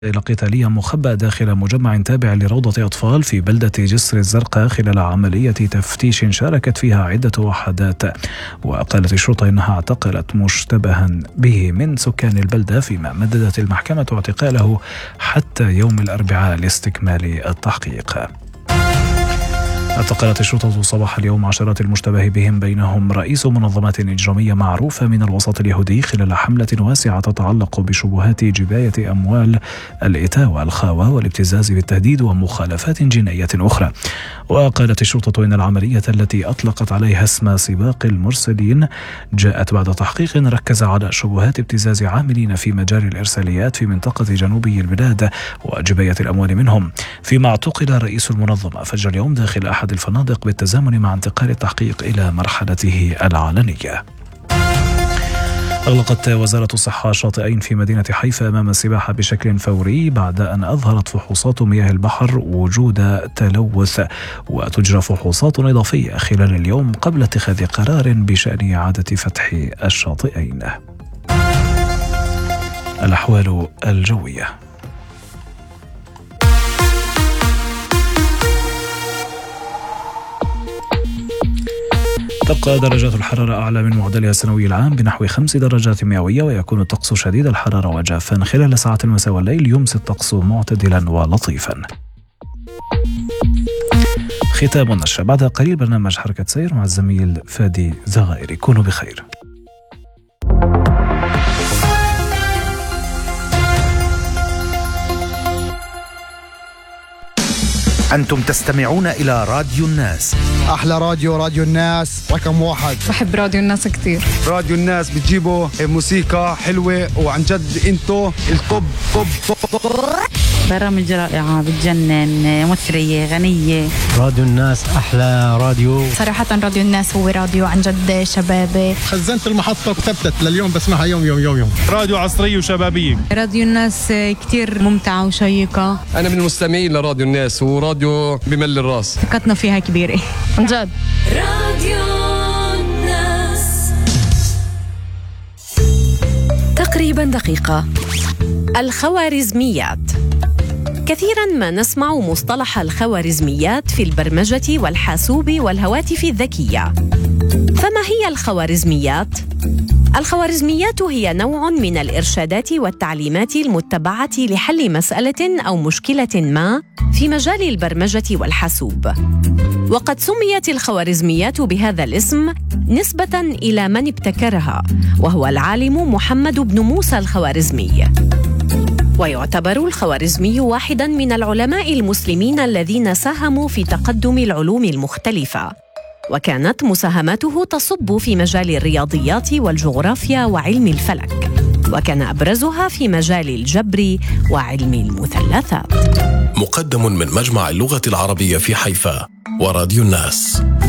إلى قتالية مخبأ داخل مجمع تابع لروضة أطفال في بلدة جسر الزرقاء خلال عملية تفتيش شاركت فيها عدة وحدات. وقالت الشرطة إنها اعتقلت مشتبها به من سكان البلدة، فيما مددت المحكمة اعتقاله حتى يوم الأربعاء لاستكمال التحقيق. اعتقلت الشرطة صباح اليوم عشرات المشتبه بهم، بينهم رئيس منظمة إجرامية معروفة من الوسط اليهودي، خلال حملة واسعة تتعلق بشبهات جباية أموال الإتاوة الخاوة والابتزاز بالتهديد ومخالفات جنائية أخرى. وقالت الشرطة إن العملية التي أطلقت عليها اسم سباق المرسلين جاءت بعد تحقيق ركز على شبهات ابتزاز عاملين في مجال الإرساليات في منطقة جنوبي البلاد وجباية الأموال منهم، فيما اعتقل رئيس المنظمة فجر اليوم داخل أحد الفنادق بالتزامن مع انتقال التحقيق إلى مرحلته العلنية. أغلقت وزارة الصحة شاطئين في مدينة حيفا أمام السباحة بشكل فوري بعد أن أظهرت فحوصات مياه البحر وجود تلوث، وتجرى فحوصات إضافية خلال اليوم قبل اتخاذ قرار بشأن إعادة فتح الشاطئين. الأحوال الجوية. تبقى درجات الحرارة أعلى من معدلها السنوي العام بنحو 5 درجات مئوية، ويكون الطقس شديد الحرارة وجافا خلال ساعات المساء والليل. يمسي الطقس معتدلا ولطيفا. ختام النشرة. بعد قليل برنامج حركة سير مع الزميل فادي زغائري. كونوا بخير. أنتم تستمعون إلى راديو الناس. أحلى راديو الناس رقم 1. بحب راديو الناس كتير. راديو الناس بتجيبوا موسيقى حلوة وعن جد انتو الطب. برامج رائعة بتجنن، مثرية غنية. راديو الناس أحلى راديو صراحة. راديو الناس هو راديو عن جد شبابي. خزنت المحطة وثبتت لليوم بسمعها يوم. راديو عصرية وشبابية. راديو الناس كتير ممتعة وشيقة. أنا من المستمعين لراديو الناس، وراديو بمل الراس، ثقتنا فيها كبيرة عن جد. راديو الناس. تقريبا دقيقة. الخوارزميات. كثيرا ما نسمع مصطلح الخوارزميات في البرمجة والحاسوب والهواتف الذكية. فما هي الخوارزميات؟ الخوارزميات هي نوع من الإرشادات والتعليمات المتبعة لحل مسألة أو مشكلة ما في مجال البرمجة والحاسوب. وقد سميت الخوارزميات بهذا الاسم نسبة إلى من ابتكرها، وهو العالم محمد بن موسى الخوارزمي. ويعتبر الخوارزمي واحداً من العلماء المسلمين الذين ساهموا في تقدم العلوم المختلفة، وكانت مساهماته تصب في مجال الرياضيات والجغرافيا وعلم الفلك، وكان أبرزها في مجال الجبر وعلم المثلثات. مقدم من مجمع اللغة العربية في حيفا وراديو الناس.